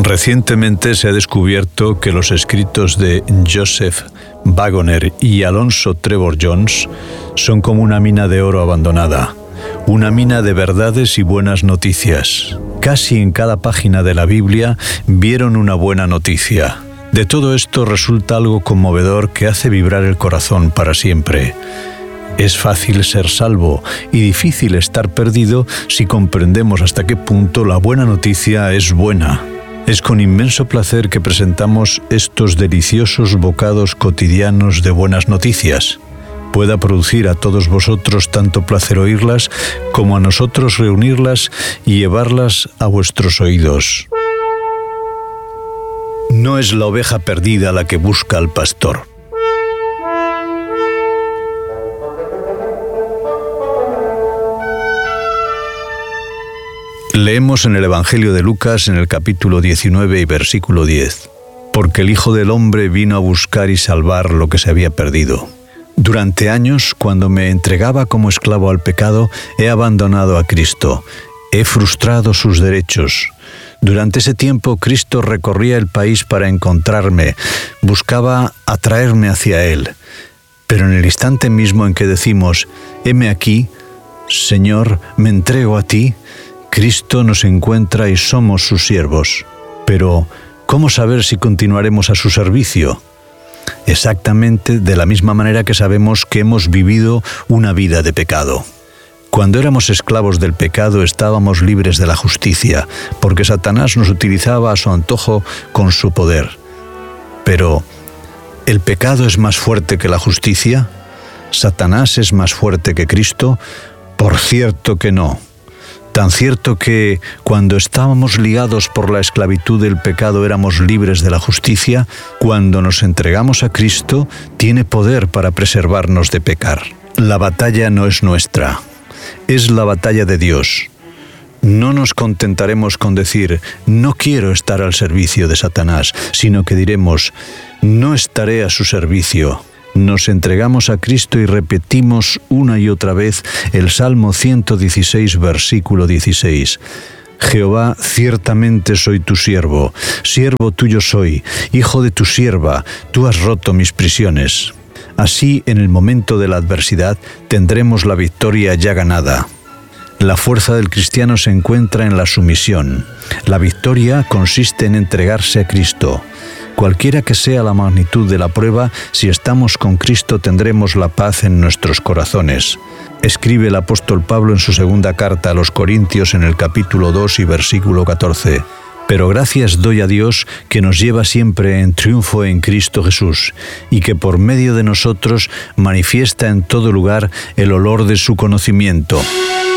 Recientemente se ha descubierto que los escritos de Joseph Waggoner y Alonzo Trevor Jones son como una mina de oro abandonada, una mina de verdades y buenas noticias. Casi en cada página de la Biblia vieron una buena noticia. De todo esto resulta algo conmovedor que hace vibrar el corazón para siempre. Es fácil ser salvo y difícil estar perdido si comprendemos hasta qué punto la buena noticia es buena. Es con inmenso placer que presentamos estos deliciosos bocados cotidianos de buenas noticias. Pueda producir a todos vosotros tanto placer oírlas como a nosotros reunirlas y llevarlas a vuestros oídos. No es la oveja perdida la que busca al pastor. Leemos en el Evangelio de Lucas en el capítulo 19 y versículo 10. Porque el Hijo del Hombre vino a buscar y salvar lo que se había perdido. Durante años, cuando me entregaba como esclavo al pecado, he abandonado a Cristo. He frustrado sus derechos. Durante ese tiempo, Cristo recorría el país para encontrarme, buscaba atraerme hacia Él. Pero en el instante mismo en que decimos, heme aquí, Señor, me entrego a ti, Cristo nos encuentra y somos sus siervos. Pero, ¿cómo saber si continuaremos a su servicio? Exactamente de la misma manera que sabemos que hemos vivido una vida de pecado. Cuando éramos esclavos del pecado estábamos libres de la justicia, porque Satanás nos utilizaba a su antojo con su poder. Pero, ¿el pecado es más fuerte que la justicia? ¿Satanás es más fuerte que Cristo? Por cierto que no. Tan cierto que, cuando estábamos ligados por la esclavitud del pecado, éramos libres de la justicia, cuando nos entregamos a Cristo, tiene poder para preservarnos de pecar. La batalla no es nuestra, es la batalla de Dios. No nos contentaremos con decir, no quiero estar al servicio de Satanás, sino que diremos, no estaré a su servicio. Nos entregamos a Cristo y repetimos una y otra vez el Salmo 116, versículo 16. Jehová, ciertamente soy tu siervo, siervo tuyo soy, hijo de tu sierva, tú has roto mis prisiones. Así, en el momento de la adversidad, tendremos la victoria ya ganada. La fuerza del cristiano se encuentra en la sumisión. La victoria consiste en entregarse a Cristo. Cualquiera que sea la magnitud de la prueba, si estamos con Cristo tendremos la paz en nuestros corazones. Escribe el apóstol Pablo en su segunda carta a los Corintios en el capítulo 2 y versículo 14. Pero gracias doy a Dios que nos lleva siempre en triunfo en Cristo Jesús y que por medio de nosotros manifiesta en todo lugar el olor de su conocimiento.